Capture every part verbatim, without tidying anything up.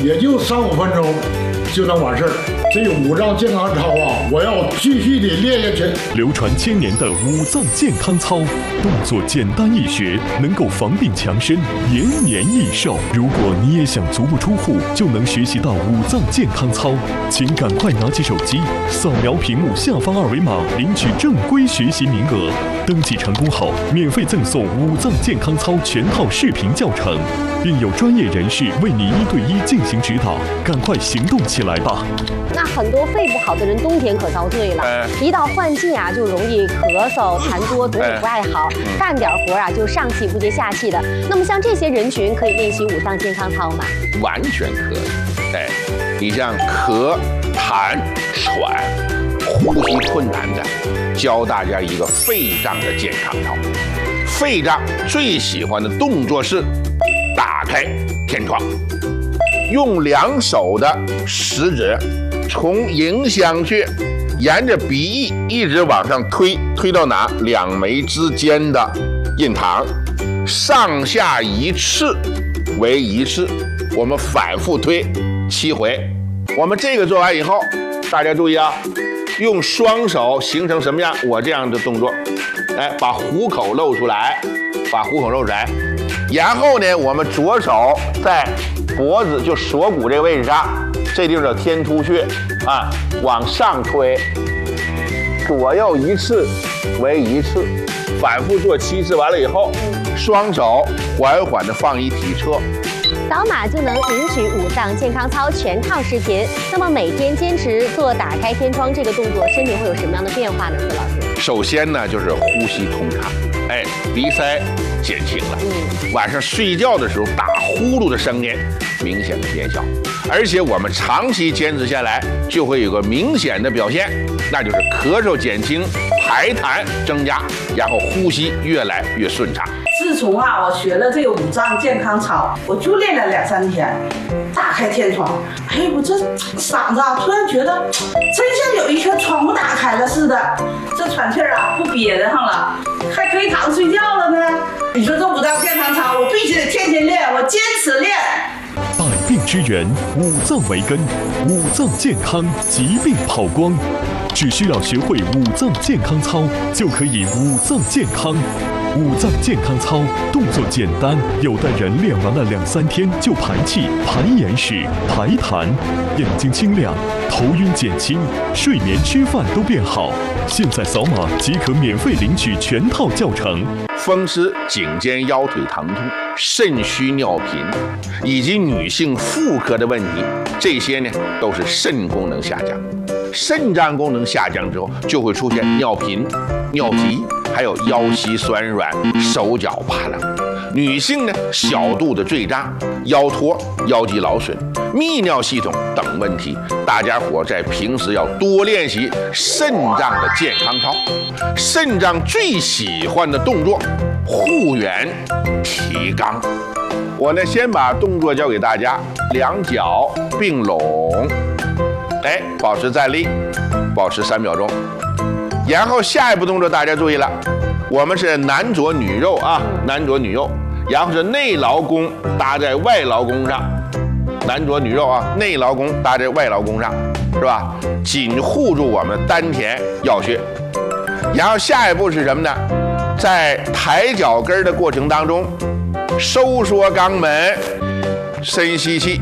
也就三五分钟就能完事儿。这五脏健康操啊，我要继续的练下去。 流传千年的五脏健康操，动作简单易学，能够防病强身，延年益寿。如果你也想足不出户就能学习到五脏健康操，请赶快拿起手机，扫描屏幕下方二维码，领取正规学习名额。登记成功后，免费赠送五脏健康操全套视频教程，并有专业人士为你一对一进行指导。赶快行动起来吧！ 那很多肺不好的人，冬天可遭罪了。 哎、 一到换季啊，就容易咳嗽、痰多，毒也不爱好，哎、干点活啊就上气不接下气的。那么像这些人群，可以练习五脏健康操吗？ 完全可以。哎，你像咳、痰、喘、呼吸困难的，教大家一个肺脏的健康操。肺脏最喜欢的动作是打开天窗，用两手的食指从迎香穴沿着鼻翼一直往上推，推到哪？两眉之间的印堂，上下一次为一次，我们反复推七回。我们这个做完以后，大家注意啊，用双手形成什么样？我这样的动作，哎，把虎口露出来，把虎口露出来。然后呢，我们左手在脖子就锁骨这个位置上，这地方叫天突穴啊，往上推，左右一次为一次，反复做七次。完了以后，双手缓缓地放一体侧。 扫码就能领取五脏健康操全套视频。那么每天坚持做打开天窗这个动作，身体会有什么样的变化呢？孙老师， 首先呢就是呼吸通畅，哎，鼻塞减轻了。嗯，晚上睡觉的时候打呼噜的声音明显的减小，而且我们长期坚持下来，就会有个明显的表现，那就是咳嗽减轻，排痰增加，然后呼吸越来越顺畅。 自从啊，我学了这个五脏健康操，我就练了两三天，打开天窗，哎，我这嗓子啊，突然觉得真像有一圈窗户打开了似的，这喘气儿啊不憋得上了，还可以躺着睡觉了呢。你说这五脏健康操，我必须得天天练，我坚持练。 百病之源，五脏为根，五脏健康，疾病跑光。只需要学会五脏健康操，就可以五脏健康。五脏健康操动作简单，有的人练完了两三天就排气、排眼屎、排痰，眼睛清亮，头晕减轻，睡眠吃饭都变好。现在扫码即可免费领取全套教程。 风湿、颈肩腰腿疼痛、肾虚尿频，以及女性妇科的问题，这些呢都是肾功能下降。肾脏功能下降之后，就会出现尿频、尿急，还有腰膝酸软、手脚发冷。女性呢，小肚子坠胀、腰托、腰肌劳损、泌尿系统等问题，大家伙在平时要多练习肾脏的健康操。肾脏最喜欢的动作，护元提肛。我呢，先把动作教给大家，两脚并拢。哎，保持站立，保持三秒钟。然后下一步动作大家注意了，我们是男左女右啊，男左女右，然后是内劳宫搭在外劳宫上，男左女右啊，内劳宫搭在外劳宫上，是吧？紧护住我们丹田要穴。然后下一步是什么呢？在抬脚跟的过程当中，收缩肛门，深吸气。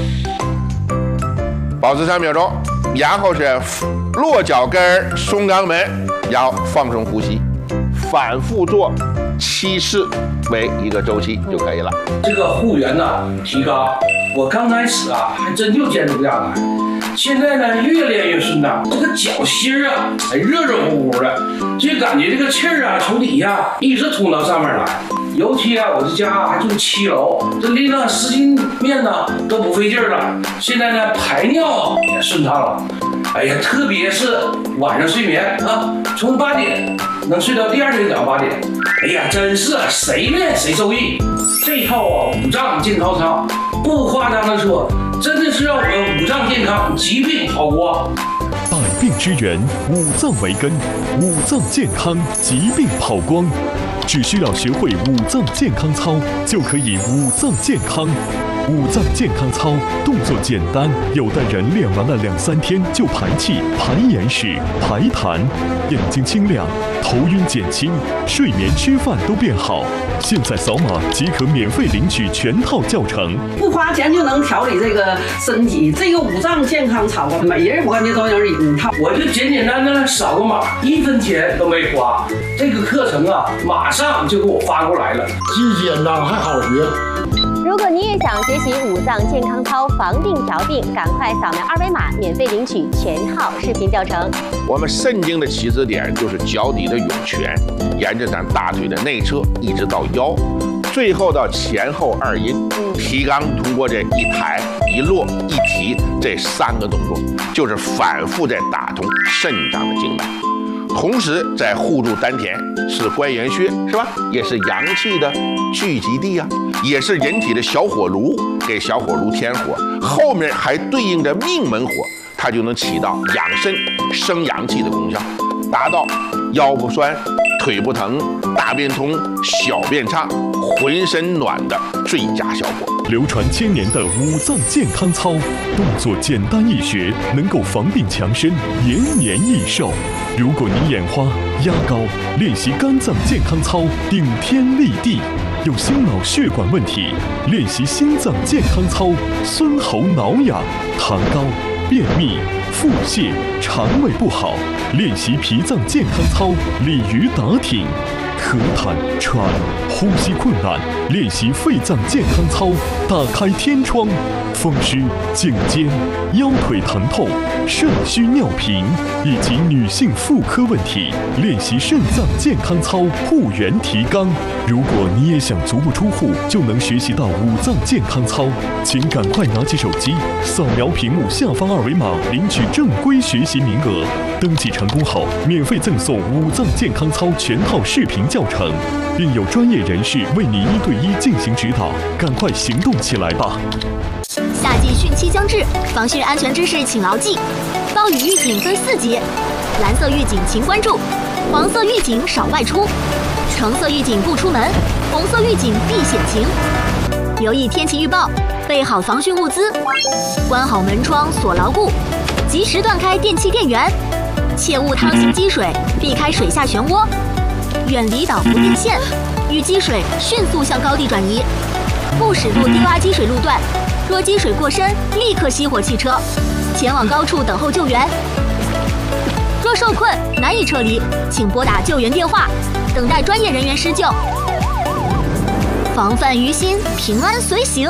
保持三秒钟，然后是落脚跟松肛门，然后放松呼吸，反复做七次为一个周期就可以了。 这个护元呢提肛，我刚开始啊还真就坚持不下来，现在呢越练越顺当，这个脚心啊还热热乎乎的，就感觉这个气儿啊从底下一直通到上面来。尤其啊，我这家还住七楼，这拎那湿巾面呢都不费劲儿了。现在呢，排尿也顺畅了。哎呀，特别是晚上睡眠啊，从八点能睡到第二天早上八点。哎呀，真是谁练谁受益。这套啊五脏健康操，不夸张的说，真的是让我们五脏健康，疾病跑光。 百病之源，五脏为根，五脏健康，疾病跑光。只需要学会五脏健康操，就可以五脏健康。 五脏健康操动作简单，有的人练完了两三天就排气、排眼屎、排痰，眼睛清亮，头晕减轻，睡眠吃饭都变好。现在扫码即可免费领取全套教程， 不花钱就能调理这个身体。这个五脏健康操啊，每人我感觉都有一套。 我就简简单单扫个码，一分钱都没花。这个课程啊，马上就给我发过来了， 既简单还好学。 如果你也想学习五脏健康操防病调病，赶快扫描二维码，免费领取全套视频教程。 我们肾经的起始点就是脚底的涌泉，沿着咱大腿的内侧一直到腰，最后到前后二阴。提肛通过这一抬一落一提这三个动作，就是反复在打通肾脏的经脉。同时在护住丹田，是关元穴，是吧？也是阳气的聚集地啊，也是人体的小火炉，给小火炉添火。后面还对应着命门火，它就能起到养肾、生阳气的功效，达到腰不酸、腿不疼、大便通、小便畅、浑身暖的最佳效果。 流传千年的五脏健康操，动作简单易学，能够防病强身、延年益寿。如果你眼花、压高，练习肝脏健康操，顶天立地；有心脑血管问题，练习心脏健康操，酸喉挠痒；痰高、便秘、腹泻、肠胃不好，练习脾脏健康操，鲤鱼打挺；咳痰、喘、呼吸困难，练习肺脏健康操，打开天窗；风湿、颈肩、腰腿疼痛、肾虚尿频以及女性妇科问题，练习肾脏健康操，护元提肛。如果你也想足不出户就能学习到五脏健康操，请赶快拿起手机，扫描屏幕下方二维码，领取正规学习名额。登记成功后，免费赠送五脏健康操全套视频教程，并有专业人士为你一对一进行指导。赶快行动起来吧！ 夏季汛期将至，防汛安全知识请牢记：暴雨预警分四级，蓝色预警请关注，黄色预警少外出，橙色预警不出门，红色预警避险情。留意天气预报，备好防汛物资，关好门窗锁牢固，及时断开电器电源，切勿趟行积水，避开水下漩涡，远离导浮电线，遇积水迅速向高地转移，不驶入低洼积水路段。若积水过深，立刻熄火汽车，前往高处等候救援。若受困难以撤离，请拨打救援电话，等待专业人员施救。防范于心，平安随行。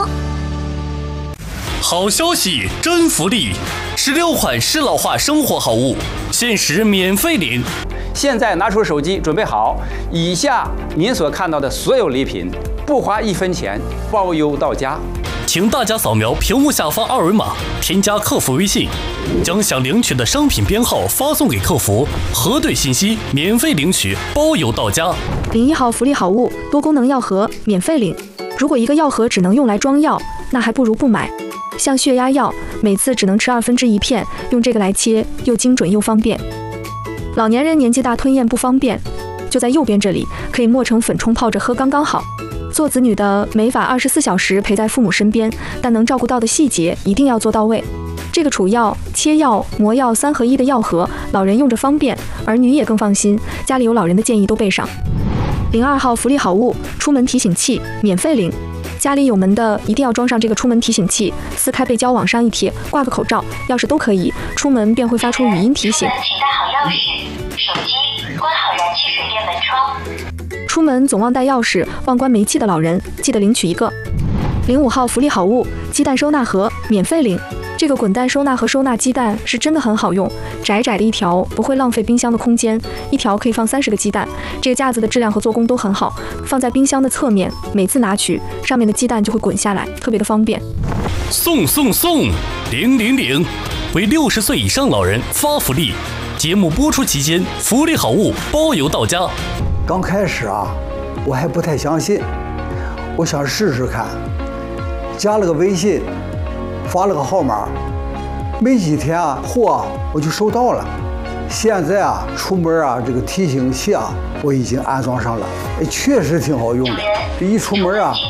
好消息，真福利！十六款适老化生活好物，限时免费领。 现在拿出手机，准备好，以下您所看到的所有礼品，不花一分钱，包邮到家。 请大家扫描屏幕下方二维码，添加客服微信，将想领取的商品编号发送给客服，核对信息，免费领取，包邮到家。 零一号福利好物多功能药盒免费领。如果一个药盒只能用来装药，那还不如不买。像血压药，每次只能吃二分之一片，用这个来切，又精准又方便。老年人年纪大吞咽不方便，就在右边这里，可以磨成粉冲泡着喝刚刚好。做子女的没法二十四小时陪在父母身边，但能照顾到的细节一定要做到位。这个储药、切药、磨药三合一的药盒，老人用着方便，儿女也更放心。家里有老人的建议都备上。零二号福利好物出门提醒器免费领。家里有门的一定要装上这个出门提醒器，撕开背胶往上一贴，挂个口罩、钥匙都可以，出门便会发出语音提醒。 请带好钥匙、手机，关好燃气水电门窗。 出门总忘带钥匙、忘关煤气的老人，记得领取一个。零五号福利好物鸡蛋收纳盒免费领。这个滚蛋收纳盒收纳鸡蛋是真的很好用，窄窄的一条不会浪费冰箱的空间，一条可以放三十个鸡蛋。这个架子的质量和做工都很好，放在冰箱的侧面，每次拿取上面的鸡蛋就会滚下来，特别的方便。 送送送，领领领！为六十岁以上老人发福利，节目播出期间福利好物包邮到家。 刚开始啊，我还不太相信，我想试试看，加了个微信，发了个号码，没几天啊，货啊我就收到了。现在啊，出门啊，这个提醒器啊，我已经安装上了，哎，确实挺好用的。这一出门啊，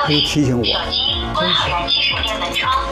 他就提醒我。 关好燃气手电门窗。